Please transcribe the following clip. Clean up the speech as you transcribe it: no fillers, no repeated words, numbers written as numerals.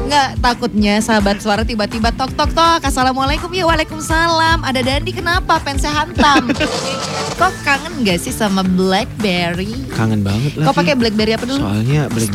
Nggak, takutnya sahabat suara tiba-tiba tok tok tok. Assalamualaikum, ya waalaikumsalam. Ada Dandi, kenapa pensnya hantam? Kok kangen gak sih sama Blackberry? Kangen banget lah. Kok pakai Blackberry apa dulu? Soalnya Blackberry